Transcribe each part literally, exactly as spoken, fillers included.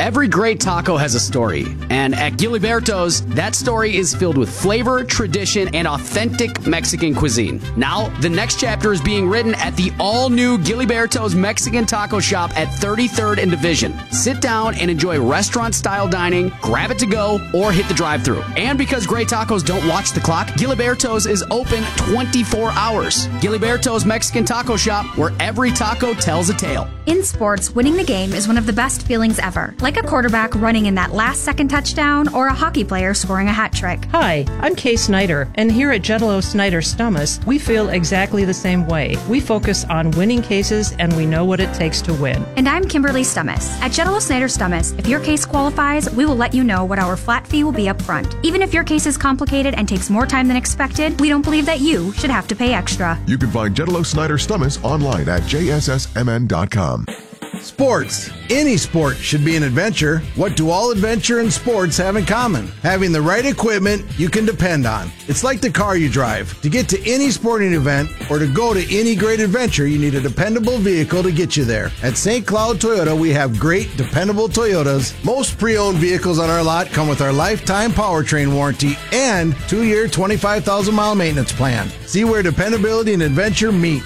Every great taco has a story, and at Giliberto's, that story is filled with flavor, tradition, and authentic Mexican cuisine. Now, the next chapter is being written at the all-new Giliberto's Mexican Taco Shop at thirty-third and Division. Sit down and enjoy restaurant-style dining, grab it to go, or hit the drive-thru. And because great tacos don't watch the clock, Giliberto's is open twenty-four hours. Giliberto's Mexican Taco Shop, where every taco tells a tale. In sports, winning the game is one of the best feelings ever. Like a quarterback running in that last-second touchdown or a hockey player scoring a hat trick. Hi, I'm Kay Snyder, and here at Jello Snyder Stummus, we feel exactly the same way. We focus on winning cases, and we know what it takes to win. And I'm Kimberly Stummus. At Jello Snyder Stummus, if your case qualifies, we will let you know what our flat fee will be up front. Even if your case is complicated and takes more time than expected, we don't believe that you should have to pay extra. You can find Jello Snyder Stummus online at j s s m n dot com. Sports. Any sport should be an adventure. What do all adventure and sports have in common? Having the right equipment you can depend on. It's like the car you drive. To get to any sporting event or to go to any great adventure, you need a dependable vehicle to get you there. At Saint Cloud Toyota, we have great, dependable Toyotas. Most pre-owned vehicles on our lot come with our lifetime powertrain warranty and two-year, twenty-five thousand mile maintenance plan. See where dependability and adventure meet.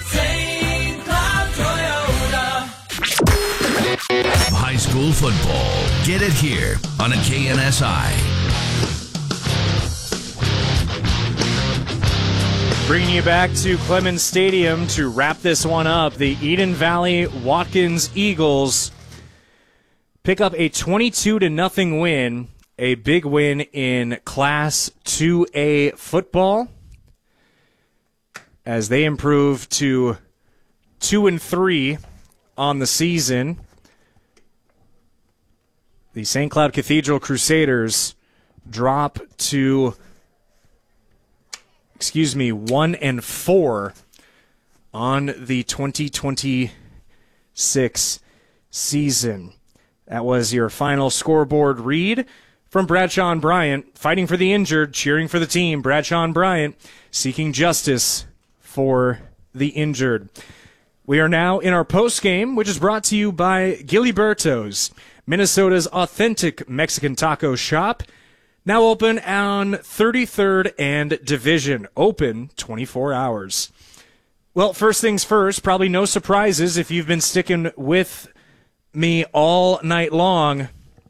High school football. Get it here on a K N S I. Bringing you back to Clemens Stadium to wrap this one up. The Eden Valley Watkins Eagles pick up a twenty-two to nothing win, a big win in Class two A football, as they improve to two and three on the season. The Saint Cloud Cathedral Crusaders drop to, excuse me, one and four on the twenty twenty-six season. That was your final scoreboard read from Bradshaw and Bryant, fighting for the injured, cheering for the team. Bradshaw and Bryant seeking justice for the injured. We are now in our post game, which is brought to you by Giliberto's, Minnesota's authentic Mexican taco shop, now open on thirty-third and Division, open twenty-four hours. Well, first things first, probably no surprises if you've been sticking with me all night long.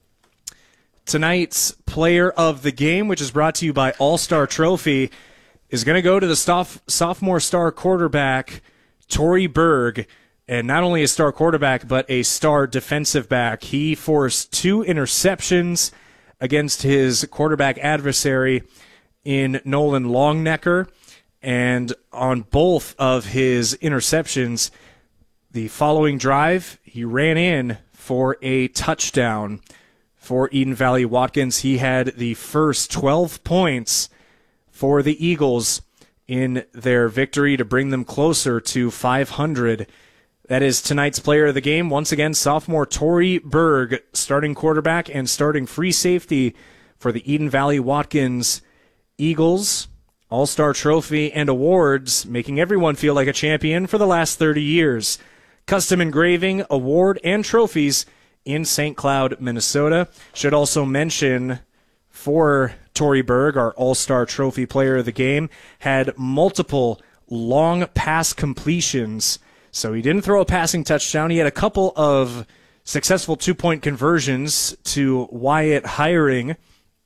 Tonight's player of the game, which is brought to you by All-Star Trophy, is going to go to the soph- sophomore star quarterback, Tory Berg. And not only a star quarterback, but a star defensive back. He forced two interceptions against his quarterback adversary in Nolan Longnecker. And on both of his interceptions, the following drive, he ran in for a touchdown for Eden Valley Watkins. He had the first twelve points for the Eagles in their victory to bring them closer to five hundred. That is tonight's player of the game. Once again, sophomore Tory Berg, starting quarterback and starting free safety for the Eden Valley Watkins Eagles. All-Star Trophy and awards, making everyone feel like a champion for the last thirty years. Custom engraving, award, and trophies in Saint Cloud, Minnesota. Should also mention for Tory Berg, our All-Star Trophy player of the game, had multiple long pass completions. So he didn't throw a passing touchdown. He had a couple of successful two-point conversions to Wyatt Hiring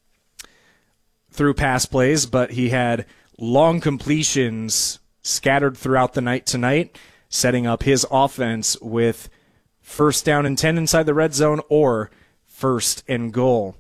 through pass plays, but he had long completions scattered throughout the night tonight, setting up his offense with first down and ten inside the red zone or first and goal.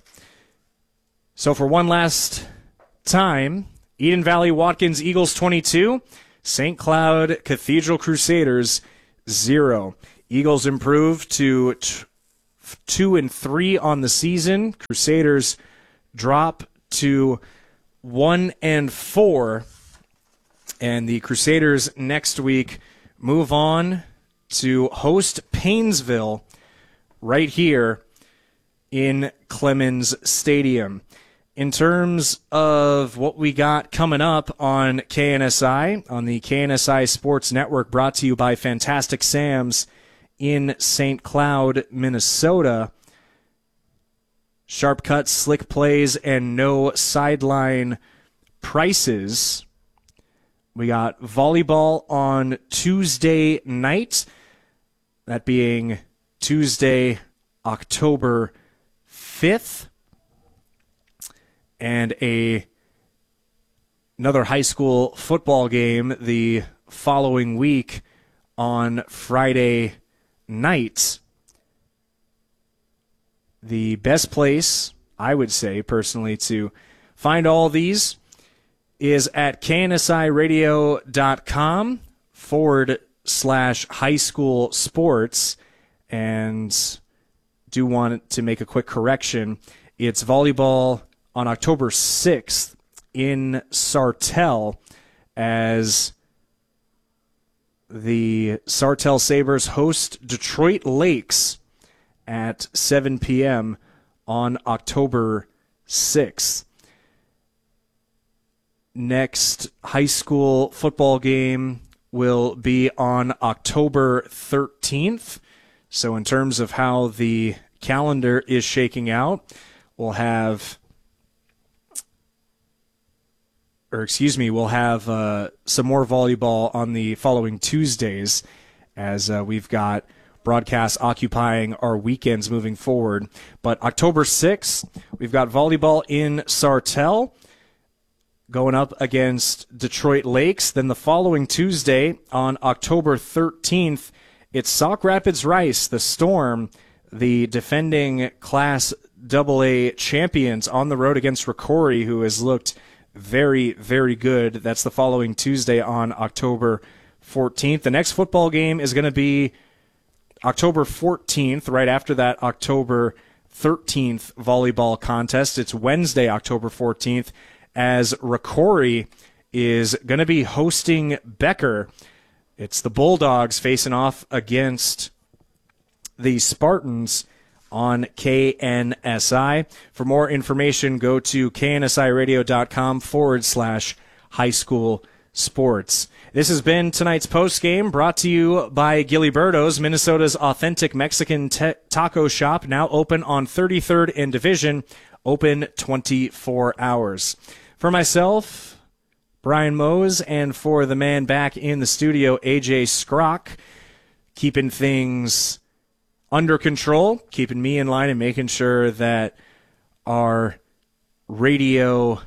So for one last time, Eden Valley Watkins Eagles twenty-two, Saint Cloud Cathedral Crusaders zero. Eagles improve to t- two and three on the season. Crusaders drop to one and four, and the Crusaders next week move on to host Paynesville right here in Clemens Stadium. In terms of what we got coming up on K N S I, on the K N S I Sports Network, brought to you by Fantastic Sam's in Saint Cloud, Minnesota, sharp cuts, slick plays, and no sideline prices. We got volleyball on Tuesday night, that being Tuesday, October fifth, and a another high school football game the following week on Friday night. The best place, I would say personally, to find all these is at knsiradio.com forward slash high school sports. And do want to make a quick correction. It's volleyball on October sixth in Sartell, as the Sartell Sabres host Detroit Lakes at seven p.m. on October sixth. Next high school football game will be on October thirteenth. So in terms of how the calendar is shaking out, we'll have, or excuse me, we'll have uh, some more volleyball on the following Tuesdays, as uh, we've got broadcasts occupying our weekends moving forward. But October sixth, we've got volleyball in Sartell going up against Detroit Lakes. Then the following Tuesday, on October thirteenth, it's Sauk Rapids Rice, the Storm, the defending Class double A champions, on the road against Rocori, who has looked very, very good. That's the following Tuesday on October fourteenth. The next football game is going to be October fourteenth, right after that October thirteenth volleyball contest. It's Wednesday, October fourteenth, as Rocori is going to be hosting Becker. It's the Bulldogs facing off against the Spartans on K N S I. For more information, go to knsiradio.com forward slash high school sports. This has been tonight's postgame, brought to you by Giliberto's, Minnesota's authentic Mexican te- taco shop, now open on thirty-third and Division, open twenty-four hours. For myself, Brian Mose, and for the man back in the studio, A J Skrock, keeping things under control, keeping me in line, and making sure that our radio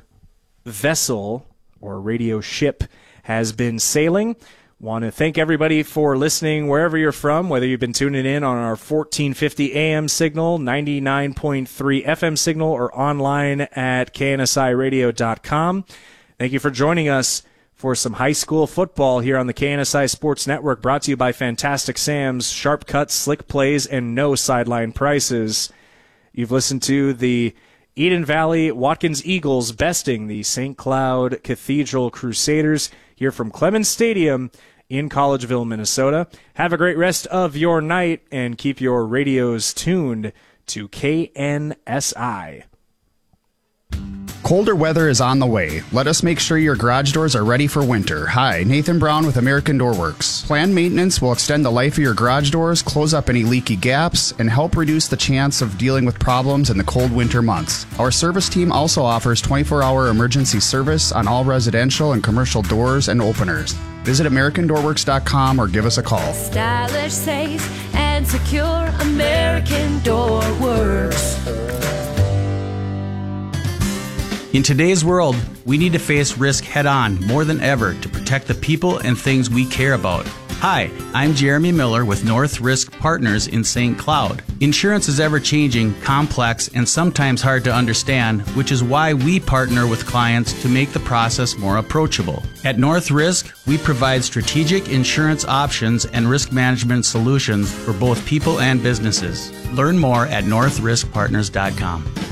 vessel or radio ship has been sailing. Want to thank everybody for listening wherever you're from, whether you've been tuning in on our fourteen fifty A M signal, ninety-nine point three F M signal, or online at K N S I radio dot com. Thank you for joining us for some high school football here on the K N S I Sports Network, brought to you by Fantastic Sam's, sharp cuts, slick plays, and no sideline prices. You've listened to the Eden Valley Watkins Eagles besting the Saint Cloud Cathedral Crusaders here from Clemens Stadium in Collegeville, Minnesota. Have a great rest of your night, and keep your radios tuned to K N S I. Colder weather is on the way. Let us make sure your garage doors are ready for winter. Hi, Nathan Brown with American Door Works. Planned maintenance will extend the life of your garage doors, close up any leaky gaps, and help reduce the chance of dealing with problems in the cold winter months. Our service team also offers twenty-four hour emergency service on all residential and commercial doors and openers. Visit American Door Works dot com or give us a call. Stylish, safe, and secure. American Door Works. In today's world, we need to face risk head-on more than ever to protect the people and things we care about. Hi, I'm Jeremy Miller with North Risk Partners in Saint Cloud. Insurance is ever-changing, complex, and sometimes hard to understand, which is why we partner with clients to make the process more approachable. At North Risk, we provide strategic insurance options and risk management solutions for both people and businesses. Learn more at north risk partners dot com.